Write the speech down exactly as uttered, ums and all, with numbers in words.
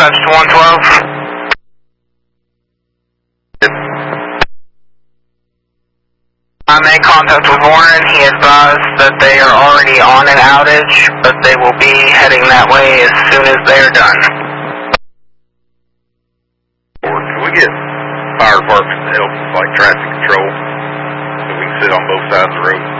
dispatch to one twelve. I made contact with Warren. He advised that they are already on an outage, but they will be heading that way as soon as they are done. Can we get fire departments to help fight traffic control so we can sit on both sides of the road?